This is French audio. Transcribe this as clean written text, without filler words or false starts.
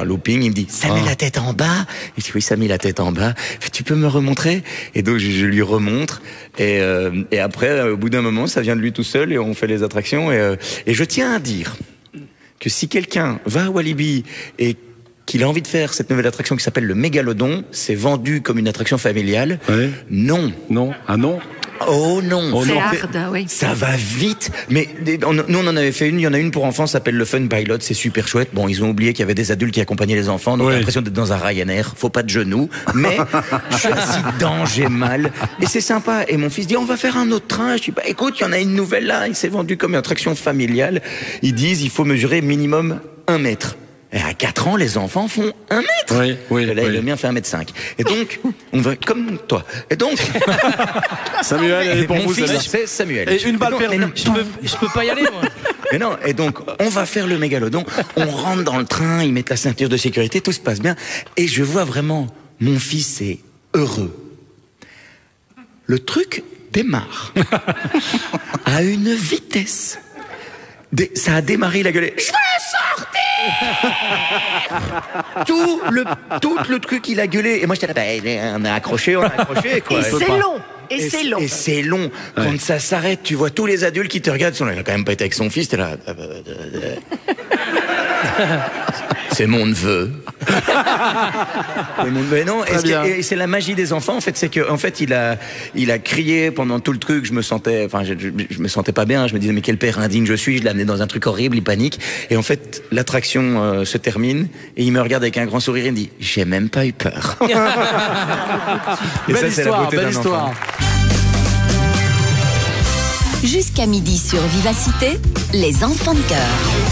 un looping. Il me dit, ça met la tête en bas. Et je dis, oui, ça met la tête en bas. Il fait, tu peux me remontrer? Et donc, je lui remontre. Et après, au bout d'un moment, ça vient de lui tout seul et on fait les attractions. Et je tiens à dire que si quelqu'un va à Walibi et qu'il a envie de faire cette nouvelle attraction qui s'appelle le Mégalodon, c'est vendu comme une attraction familiale. Ouais. Non. Non. Ah non. Oh non. C'est hard, oui. Ça va vite. Mais nous, on en avait fait une. Il y en a une pour enfants, ça s'appelle le Fun Pilot. C'est super chouette. Bon, ils ont oublié qu'il y avait des adultes qui accompagnaient les enfants. Donc, j'ai l'impression d'être dans un Ryanair. Faut pas de genoux. Mais, je suis assis dedans, j'ai mal. Et c'est sympa. Et mon fils dit, on va faire un autre train. Je dis, bah, écoute, il y en a une nouvelle là. Il s'est vendu comme une attraction familiale. Ils disent, il faut mesurer minimum 1 mètre. Et à 4 ans, les enfants font 1 mètre. Oui. Le mien fait 1,5 m. Et donc, on va, comme toi. Et donc. Samuel, elle est pour mon vous, fils, c'est Samuel. Et une balle perdue. Je peux pas y aller, moi. Mais non, et donc, on va faire le Mégalodon. On rentre dans le train, ils mettent la ceinture de sécurité, tout se passe bien. Et je vois vraiment, mon fils est heureux. Le truc démarre. À une vitesse. Ça a démarré, il a gueulé. Je veux sortir! tout le truc, il a gueulé. Et moi, j'étais là, bah, on a accroché, quoi. Et c'est long. Et c'est long. Et c'est long. Quand ça s'arrête, tu vois tous les adultes qui te regardent. Il a quand même pas été avec son fils, t'es là. C'est mon neveu. Mais non, et c'est la magie des enfants. En fait, c'est que, en fait, il a crié pendant tout le truc. Je me sentais pas bien. Je me disais, mais quel père indigne je suis. Je l'ai amené dans un truc horrible. Il panique. Et en fait, l'attraction se termine et il me regarde avec un grand sourire et il me dit, j'ai même pas eu peur. Et belle ça, c'est la beauté d'un histoire. enfant. Jusqu'à midi sur Vivacité, les enfants de cœur.